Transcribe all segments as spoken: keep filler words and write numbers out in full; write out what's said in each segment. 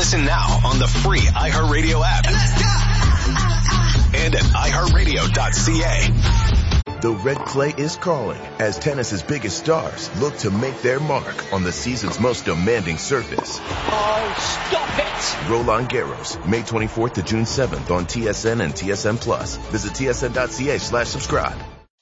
Listen now on the free iHeartRadio app. And at i heart radio dot c a. The red clay is calling as tennis's biggest stars look to make their mark on the season's most demanding surface. Oh, stop it! Roland Garros, May twenty-fourth to June seventh on T S N and T S N Plus. Visit T S N dot C A slash subscribe.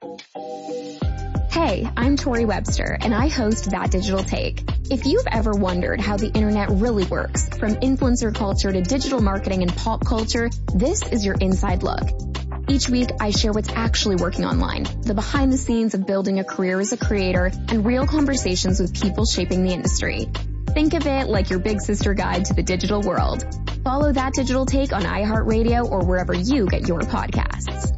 Hey, I'm Tori Webster, and I host That Digital Take. If you've ever wondered how the internet really works, from influencer culture to digital marketing and pop culture, this is your inside look. Each week, I share what's actually working online, the behind the scenes of building a career as a creator, and real conversations with people shaping the industry. Think of it like your big sister guide to the digital world. Follow That Digital Take on iHeartRadio or wherever you get your podcasts.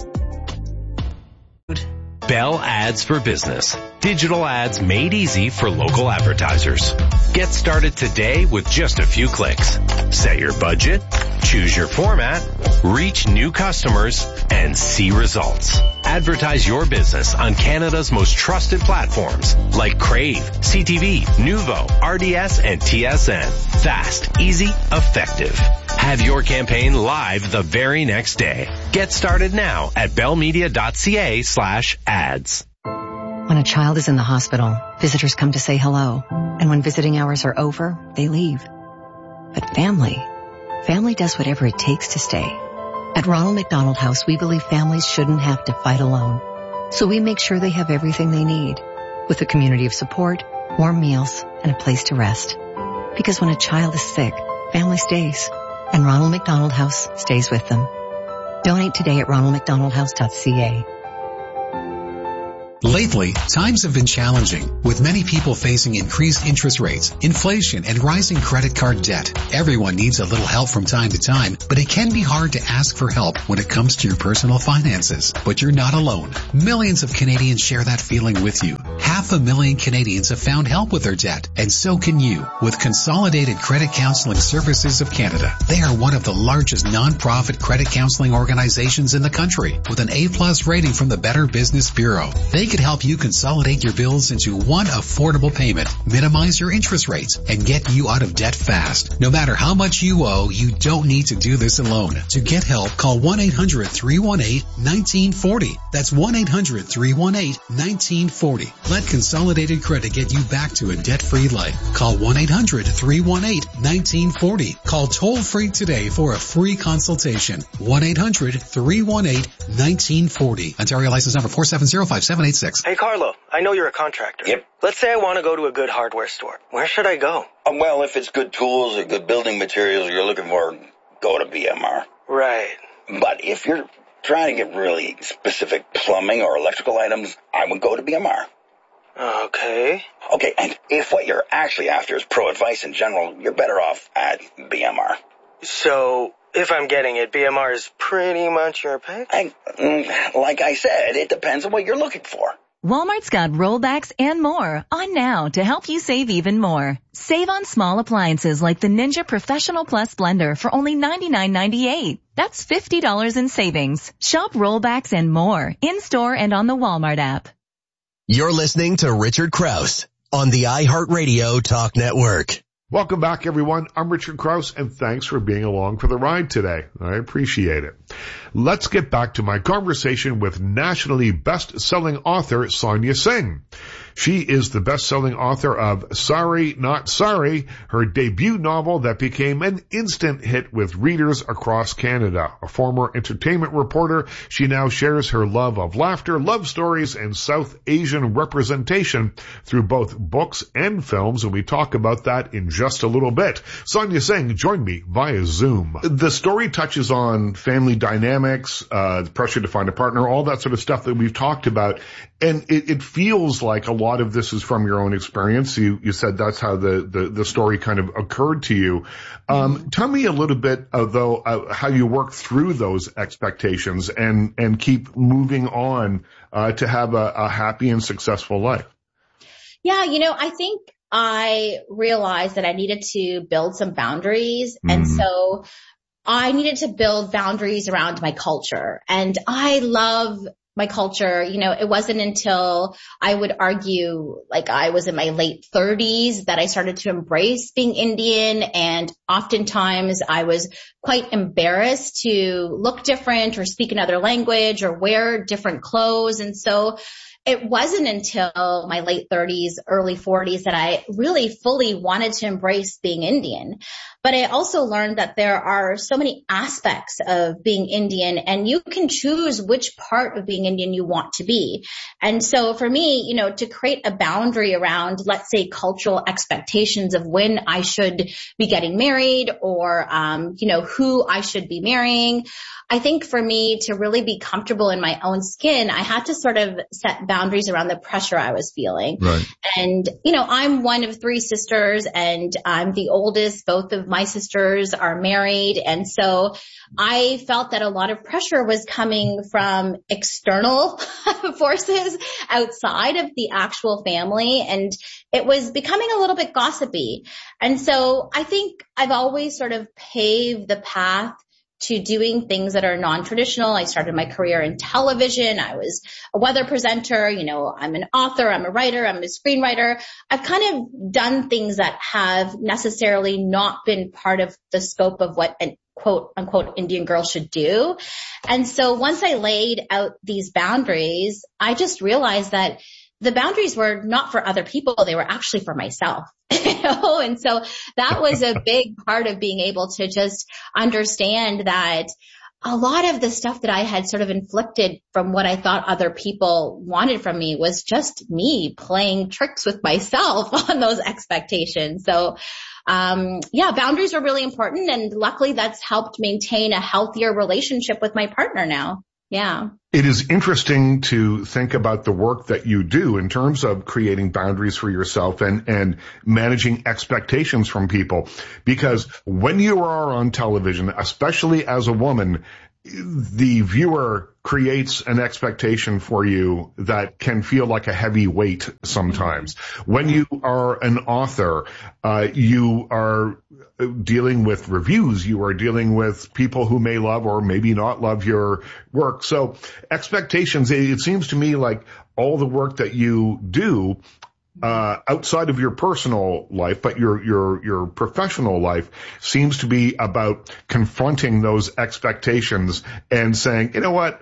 Bell Ads for Business. Digital ads made easy for local advertisers. Get started today with just a few clicks. Set your budget, choose your format, reach new customers, and see results. Advertise your business on Canada's most trusted platforms like Crave, C T V, Nuvo, R D S, and T S N. Fast, easy, effective. Have your campaign live the very next day. Get started now at bellmedia dot c a slash ads. When a child is in the hospital, visitors come to say hello. And when visiting hours are over, they leave. But family, family does whatever it takes to stay. At Ronald McDonald House, we believe families shouldn't have to fight alone. So we make sure they have everything they need, with a community of support, warm meals, and a place to rest. Because when a child is sick, family stays. And Ronald McDonald House stays with them. Donate today at ronald mcdonald house dot c a. Lately, times have been challenging, with many people facing increased interest rates, inflation, and rising credit card debt. Everyone needs a little help from time to time, but it can be hard to ask for help when it comes to your personal finances. But you're not alone. Millions of Canadians share that feeling with you. Half a million Canadians have found help with their debt, and so can you with Consolidated Credit Counseling Services of Canada. They are one of the largest non-profit credit counseling organizations in the country, with an A plus rating from the Better Business Bureau. They could help you consolidate your bills into one affordable payment, minimize your interest rates, and get you out of debt fast. No matter how much you owe, you don't need to do this alone. To get help, call one eight hundred three one eight one nine four zero. That's one eight hundred three one eight one nine four zero. Let Consolidated Credit get you back to a debt-free life. Call one eight hundred three one eight one nine four zero. Call toll-free today for a free consultation. one eight hundred three one eight one nine four zero. Ontario license number four seven zero five seven eight six. Hey, Carlo, I know you're a contractor. Yep. Let's say I want to go to a good hardware store. Where should I go? Um, well, if it's good tools or good building materials you're looking for, go to B M R. Right. But if you're trying to get really specific plumbing or electrical items, I would go to B M R. Okay. Okay, and if what you're actually after is pro advice in general, you're better off at B M R. So, if I'm getting it, B M R is pretty much your pick? I, like I said, it depends on what you're looking for. Walmart's got rollbacks and more on now to help you save even more. Save on small appliances like the Ninja Professional Plus blender for only ninety-nine ninety-eight. That's fifty dollars in savings. Shop rollbacks and more in-store and on the Walmart app. You're listening to Richard Krause on the iHeartRadio Talk Network. Welcome back, everyone. I'm Richard Krause, and thanks for being along for the ride today. I appreciate it. Let's get back to my conversation with nationally best-selling author Sonia Singh. She is the best-selling author of Sorry Not Sorry, her debut novel that became an instant hit with readers across Canada. A former entertainment reporter, she now shares her love of laughter, love stories, and South Asian representation through both books and films, and we talk about that in just a little bit. Sonia Singh joined me via Zoom. The story touches on family dynamics, uh, the pressure to find a partner, all that sort of stuff that we've talked about, and it, it feels like a lot of this is from your own experience. You, you said that's how the, the, the story kind of occurred to you. Um, mm-hmm. Tell me a little bit, uh, though, uh, how you work through those expectations and, and keep moving on, uh, to have a, a happy and successful life. Yeah, you know, I think I realized that I needed to build some boundaries. Mm-hmm. And so I needed to build boundaries around my culture. And I love my culture. You know, it wasn't until I would argue like I was in my late thirties that I started to embrace being Indian. And oftentimes I was quite embarrassed to look different or speak another language or wear different clothes. And so it wasn't until my late thirties, early forties that I really fully wanted to embrace being Indian. But I also learned that there are so many aspects of being Indian, and you can choose which part of being Indian you want to be. And so for me, you know, to create a boundary around, let's say, cultural expectations of when I should be getting married or, um, you know, who I should be marrying, I think for me to really be comfortable in my own skin, I had to sort of set boundaries around the pressure I was feeling. Right. And, you know, I'm one of three sisters and I'm the oldest. Both of my sisters are married. And so I felt that a lot of pressure was coming from external forces outside of the actual family. And it was becoming a little bit gossipy. And so I think I've always sort of paved the path to doing things that are non-traditional. I started my career in television. I was a weather presenter. You know, I'm an author. I'm a writer. I'm a screenwriter. I've kind of done things that have necessarily not been part of the scope of what an quote unquote Indian girl should do. And so once I laid out these boundaries, I just realized that the boundaries were not for other people. They were actually for myself. You know? And so that was a big part of being able to just understand that a lot of the stuff that I had sort of inflicted from what I thought other people wanted from me was just me playing tricks with myself on those expectations. So, um, yeah, boundaries are really important. And luckily that's helped maintain a healthier relationship with my partner now. Yeah. It is interesting to think about the work that you do in terms of creating boundaries for yourself and, and managing expectations from people. Because when you are on television, especially as a woman, the viewer creates an expectation for you that can feel like a heavy weight sometimes. When you are an author, uh, you are dealing with reviews. You are dealing with people who may love or maybe not love your work. So expectations, it seems to me like all the work that you do Uh, outside of your personal life, but your, your, your professional life seems to be about confronting those expectations and saying, you know what,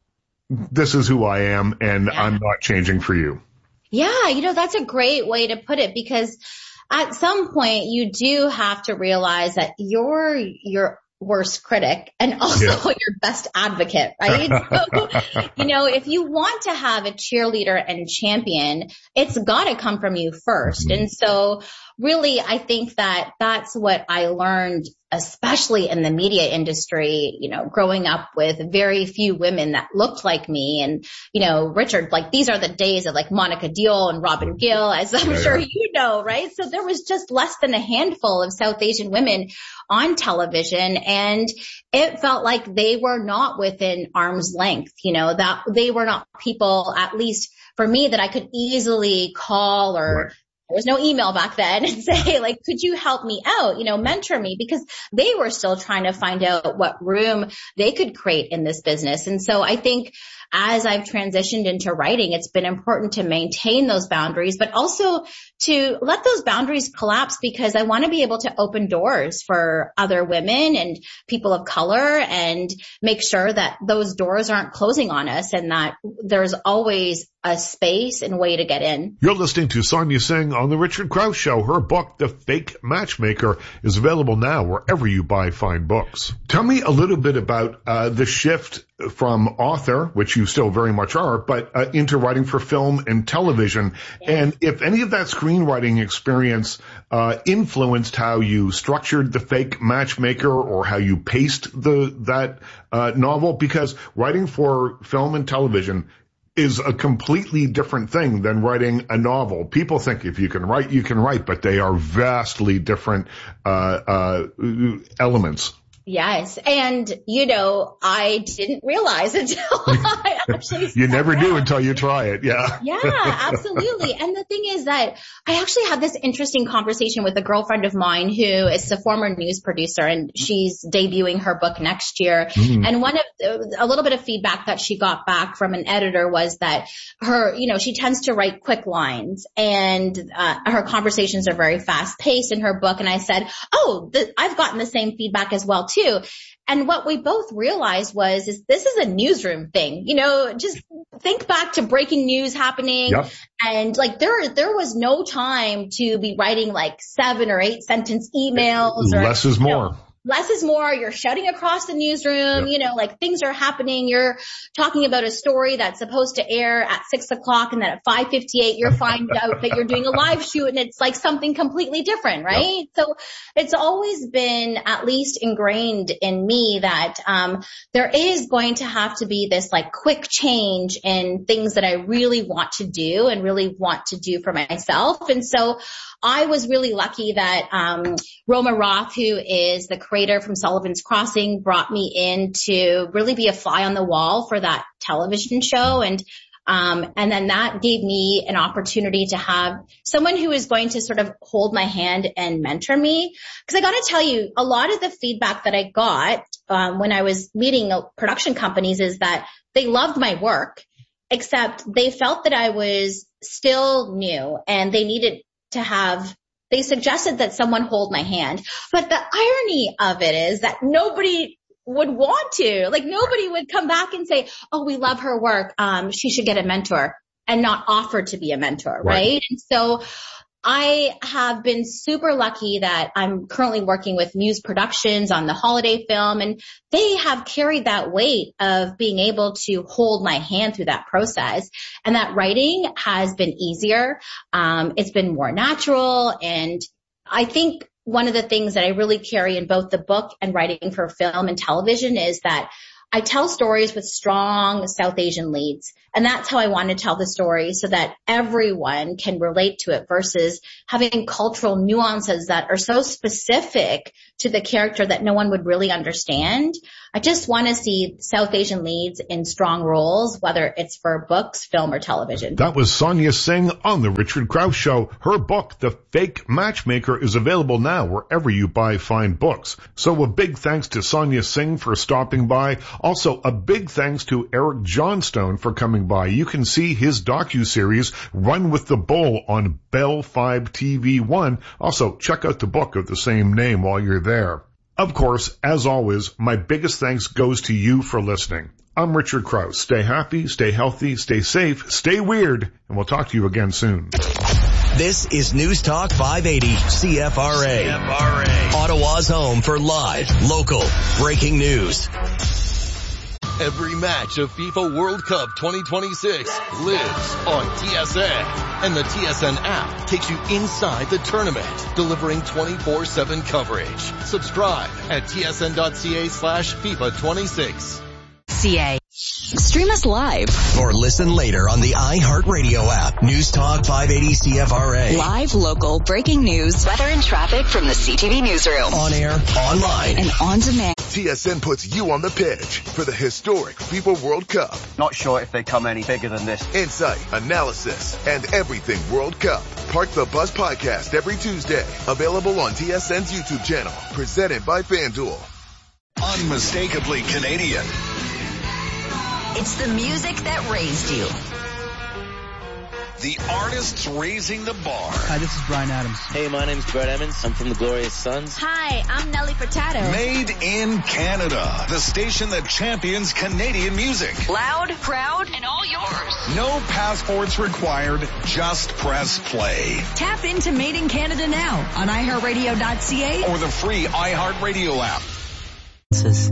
this is who I am and yeah. I'm not changing for you. Yeah. You know, that's a great way to put it, because at some point you do have to realize that you're, you're, worst critic and also yeah. your best advocate, right? So, you know, if you want to have a cheerleader and champion, it's got to come from you first. Mm-hmm. And so really, I think that that's what I learned, especially in the media industry, you know, growing up with very few women that looked like me. And, you know, Richard, like these are the days of like Monica Deol and Robin Gill, as I'm yeah, sure yeah. you know, right? So there was just less than a handful of South Asian women on television, and it felt like they were not within arm's length, you know, that they were not people, at least for me, that I could easily call or right. there was no email back then and say, like, could you help me out, you know, mentor me, because they were still trying to find out what room they could create in this business. And so I think as I've transitioned into writing, it's been important to maintain those boundaries, but also to let those boundaries collapse, because I want to be able to open doors for other women and people of color and make sure that those doors aren't closing on us and that there's always a space and way to get in. You're listening to Sonia Singh on The Richard Krause Show. Her book, The Fake Matchmaker, is available now wherever you buy fine books. Tell me a little bit about uh, the shift from author, which you still very much are, but uh, into writing for film and television. Yes. And if any of that screenwriting experience uh influenced how you structured The Fake Matchmaker or how you paced the that uh novel, because writing for film and television is a completely different thing than writing a novel. People think if you can write, you can write, but they are vastly different uh uh elements. Yes. And, you know, I didn't realize until I actually You never do until you try it. Yeah. Yeah, absolutely. And the thing is that I actually had this interesting conversation with a girlfriend of mine who is a former news producer, and she's debuting her book next year. Mm. And one of the, a little bit of feedback that she got back from an editor was that her, you know, she tends to write quick lines, and uh, her conversations are very fast paced in her book. And I said, oh, the, I've gotten the same feedback as well too. And what we both realized was, is this is a newsroom thing. You know, just think back to breaking news happening. Yep. And like there, there was no time to be writing like seven or eight sentence emails. Or, Less is more. Know, Less is more. You're shouting across the newsroom, yep. you know, like things are happening. You're talking about a story that's supposed to air at six o'clock, and then at five fifty-eight, you're finding out that you're doing a live shoot, and it's like something completely different, right? Yep. So it's always been at least ingrained in me that, um, there is going to have to be this like quick change in things that I really want to do and really want to do for myself. And so I was really lucky that, um, Roma Roth, who is the creator from Sullivan's Crossing, brought me in to really be a fly on the wall for that television show. And, um, and then that gave me an opportunity to have someone who is going to sort of hold my hand and mentor me. Cause I got to tell you, a lot of the feedback that I got, um, when I was meeting production companies is that they loved my work, except they felt that I was still new and they needed to have, they suggested that someone hold my hand. But the irony of it is that nobody would want to, like nobody would come back and say, oh, we love her work. Um, she should get a mentor, and not offer to be a mentor. Right. right? And so I have been super lucky that I'm currently working with Muse Productions on the holiday film, and they have carried that weight of being able to hold my hand through that process. And that writing has been easier. Um, it's been more natural. And I think one of the things that I really carry in both the book and writing for film and television is that I tell stories with strong South Asian leads. And that's how I want to tell the story, so that everyone can relate to it versus having cultural nuances that are so specific to the character that no one would really understand. I just want to see South Asian leads in strong roles, whether it's for books, film, or television. That was Sonia Singh on The Richard Krause Show. Her book, The Fake Matchmaker, is available now wherever you buy fine books. So a big thanks to Sonia Singh for stopping by. Also, a big thanks to Eric Johnstone for coming by. You can see his docuseries Run with the Bull on Bell five T V one. Also, check out the book of the same name while you're there. Of course, as always, my biggest thanks goes to you for listening. I'm Richard Krause. Stay happy, stay healthy, stay safe, stay weird, and we'll talk to you again soon. This is News Talk five eighty C F R A. C F R A. Ottawa's home for live, local, breaking news. Every match of FIFA World Cup twenty twenty-six lives on T S N. And the T S N app takes you inside the tournament, delivering twenty-four seven coverage. Subscribe at tsn.ca slash FIFA 26. C A. Stream us live or listen later on the iHeartRadio app. News Talk five eighty C F R A. Live, local, breaking news, weather and traffic from the C T V newsroom. On air, online, and on demand. T S N puts you on the pitch for the historic FIFA World Cup. Not sure if they come any bigger than this. Insight, analysis, and everything World Cup. Park the Bus podcast every Tuesday. Available on T S N's YouTube channel. Presented by FanDuel. Unmistakably Canadian. It's the music that raised you. The artists raising the bar. Hi, this is Bryan Adams. Hey, my name's Brett Emmons. I'm from the Glorious Sons. Hi, I'm Nelly Furtado. Made in Canada. The station that champions Canadian music. Loud, proud, and all yours. No passports required. Just press play. Tap into Made in Canada now on i heart radio dot c a or the free iHeartRadio app. This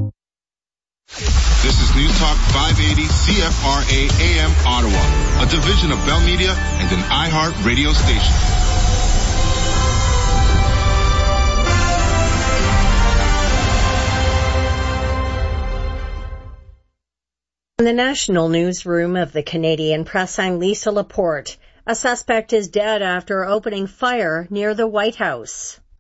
is News Talk five eighty C F R A A M Ottawa, a division of Bell Media and an iHeart radio station. In the national newsroom of the Canadian Press, I'm Lisa Laporte. A suspect is dead after opening fire near the White House.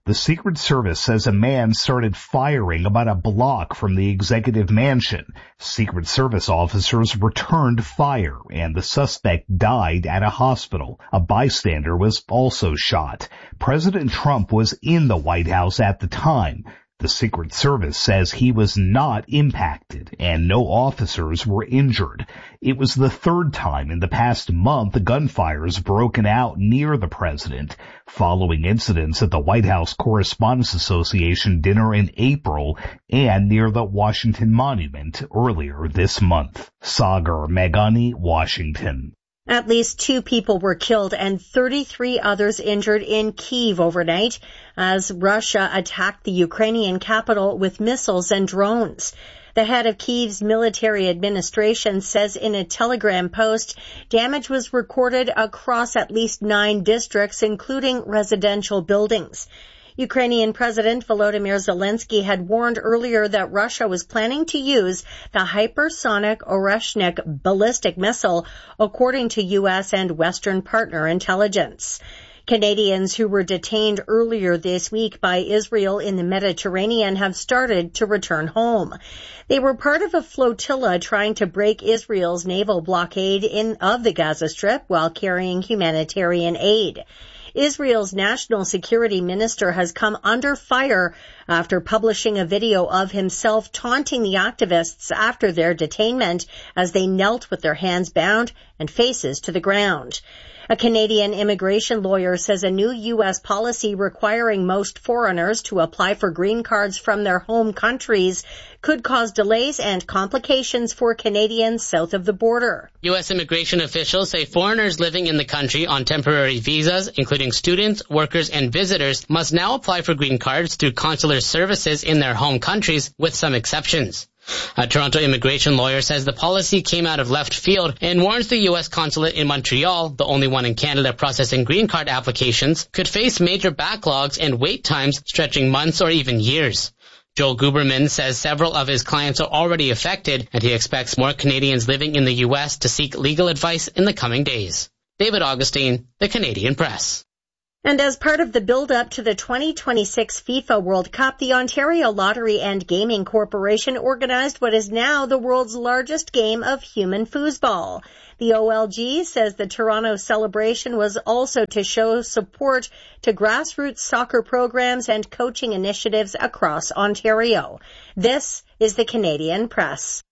The Secret Service says a man started firing about a block from the executive mansion. Secret Service officers returned fire, and the suspect died at a hospital. A bystander was also shot. President Trump was in the White House at the time. The Secret Service says he was not impacted and no officers were injured. It was the third time in the past month gunfire has broken out near the president, following incidents at the White House Correspondents Association dinner in April and near the Washington Monument earlier this month. Sagar Meghani, Washington. At least two people were killed and thirty-three others injured in Kyiv overnight as Russia attacked the Ukrainian capital with missiles and drones. The head of Kyiv's military administration says in a Telegram post, damage was recorded across at least nine districts, including residential buildings. Ukrainian President Volodymyr Zelensky had warned earlier that Russia was planning to use the hypersonic Oreshnik ballistic missile, according to U S and Western partner intelligence. Canadians who were detained earlier this week by Israel in the Mediterranean have started to return home. They were part of a flotilla trying to break Israel's naval blockade in of the Gaza Strip while carrying humanitarian aid. Israel's national security minister has come under fire after publishing a video of himself taunting the activists after their detainment as they knelt with their hands bound and faces to the ground. A Canadian immigration lawyer says a new U S policy requiring most foreigners to apply for green cards from their home countries could cause delays and complications for Canadians south of the border. U S immigration officials say foreigners living in the country on temporary visas, including students, workers, and visitors, must now apply for green cards through consular services in their home countries, with some exceptions. A Toronto immigration lawyer says the policy came out of left field and warns the U S consulate in Montreal, the only one in Canada processing green card applications, could face major backlogs and wait times stretching months or even years. Joel Guberman says several of his clients are already affected, and he expects more Canadians living in the U S to seek legal advice in the coming days. David Augustine, The Canadian Press. And as part of the build-up to the twenty twenty-six FIFA World Cup, the Ontario Lottery and Gaming Corporation organized what is now the world's largest game of human foosball. The O L G says the Toronto celebration was also to show support to grassroots soccer programs and coaching initiatives across Ontario. This is the Canadian Press.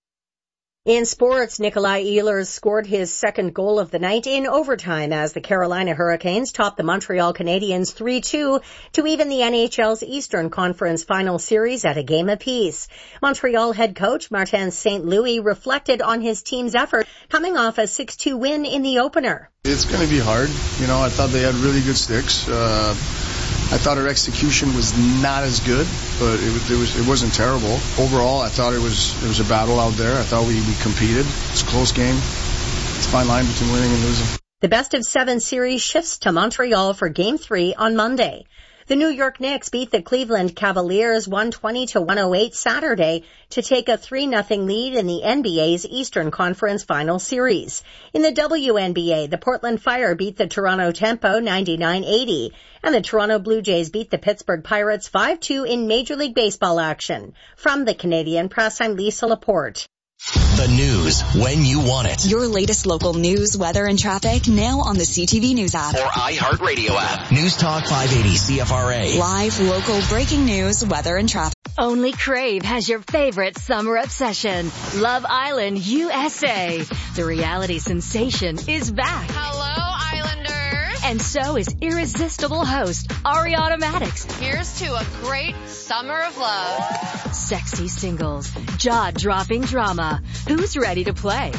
In sports, Nikolai Ehlers scored his second goal of the night in overtime as the Carolina Hurricanes topped the Montreal Canadiens three two to even the N H L's Eastern Conference Final Series at a game apiece. Montreal head coach Martin Saint Louis reflected on his team's effort coming off a six two win in the opener. It's going to be hard. You know, I thought they had really good sticks. Uh, I thought our execution was not as good, but it was, it was it wasn't terrible. Overall, I thought it was it was a battle out there. I thought we, we competed. It's a close game. It's a fine line between winning and losing. The best of seven series shifts to Montreal for Game three on Monday. The New York Knicks beat the Cleveland Cavaliers one twenty to one oh eight Saturday to take a three nothing lead in the N B A's Eastern Conference Final Series. In the W N B A, the Portland Fire beat the Toronto Tempo ninety-nine eighty, and the Toronto Blue Jays beat the Pittsburgh Pirates five two in Major League Baseball action. From the Canadian Press, I'm Lisa Laporte. The news when you want it. Your latest local news, weather, and traffic now on the C T V News app. Or iHeartRadio app. News Talk five eighty C F R A. Live, local, breaking news, weather, and traffic. Only Crave has your favorite summer obsession. Love Island, U S A. The reality sensation is back. Hello, Islanders. And so is irresistible host Ariana Madix. Here's to a great summer of love. Sexy singles, jaw-dropping drama. Who's ready to play?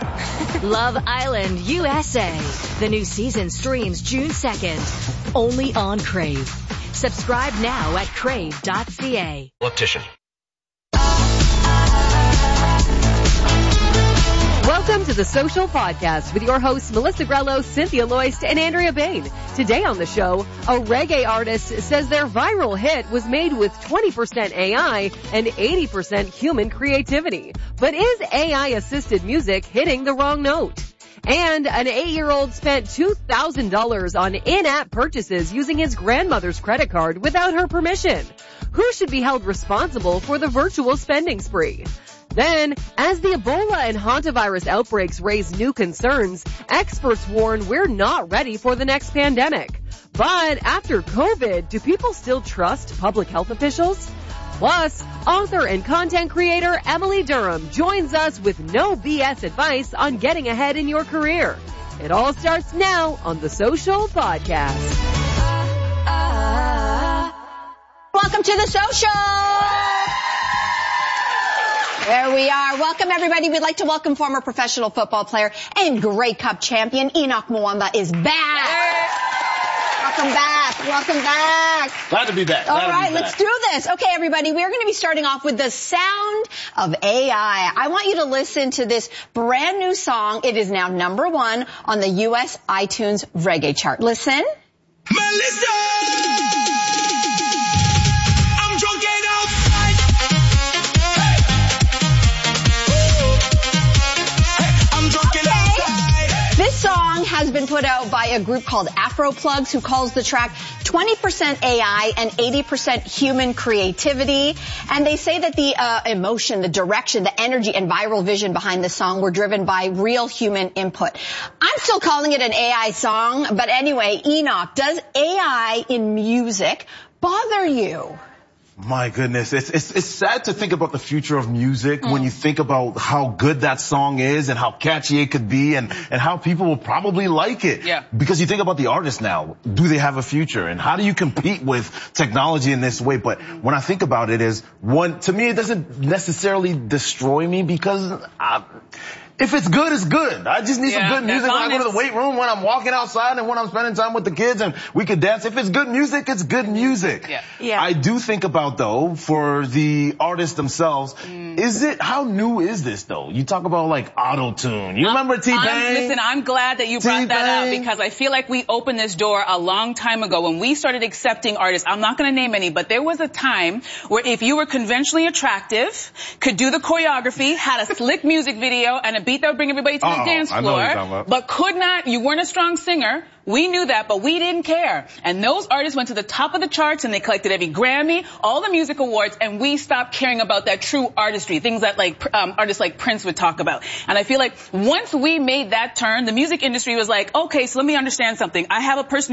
Love Island, U S A. The new season streams June second. Only on Crave. Subscribe now at crave dot c a. Optician. Welcome to the Social Podcast with your hosts Melissa Grello, Cynthia Loist, and Andrea Bain. Today on the show, a reggae artist says their viral hit was made with twenty percent A I and eighty percent human creativity. But is A I-assisted music hitting the wrong note? And an eight-year-old spent two thousand dollars on in-app purchases using his grandmother's credit card without her permission. Who should be held responsible for the virtual spending spree? Then, as the Ebola and hantavirus outbreaks raise new concerns, experts warn we're not ready for the next pandemic. But after COVID, do people still trust public health officials? Plus, author and content creator Emily Durham joins us with no B S advice on getting ahead in your career. It all starts now on The Social Podcast. Welcome to The Social. There we are. Welcome, everybody. We'd like to welcome former professional football player and Grey Cup champion Enoch Mwamba is back. Welcome back. Welcome back. Glad to be back. Glad All right, back. let's do this. Okay, everybody, we are going to be starting off with the sound of A I. I want you to listen to this brand new song. It is now number one on the U S iTunes reggae chart. Listen. Melissa! I'm drunk and outside. Hey, I'm drunk and outside. This song has been put out by a group called Afro Plugs, who calls the track twenty percent A I and eighty percent human creativity. And they say that the uh, emotion, the direction, the energy, and viral vision behind this song were driven by real human input. I'm still calling it an A I song, but anyway, Enoch, does A I in music bother you? My goodness, it's, it's it's sad to think about the future of music mm. when you think about how good that song is and how catchy it could be and, and how people will probably like it. Yeah. Because you think about the artists now, do they have a future? And how do you compete with technology in this way? But when I think about it is, one, to me it doesn't necessarily destroy me because I, if it's good, it's good. I just need yeah, some good music when I go to the weight room, when I'm walking outside, and when I'm spending time with the kids, and we could dance. If it's good music, it's good music. Yeah. Yeah. I do think about, though, for the artists themselves, mm. is it, how new is this, though? You talk about, like, auto-tune. You remember T-Pain? Listen, I'm glad that you brought that up because I feel like we opened this door a long time ago when we started accepting artists. I'm not going to name any, but there was a time where if you were conventionally attractive, could do the choreography, had a slick music video, and a beat that would bring everybody to Uh-oh, the dance floor, but could not, you weren't a strong singer. We knew that, but we didn't care. And those artists went to the top of the charts and they collected every Grammy, all the music awards, and we stopped caring about that true artistry, things that like um, artists like Prince would talk about. And I feel like once we made that turn, the music industry was like, okay, so let me understand something. I have a person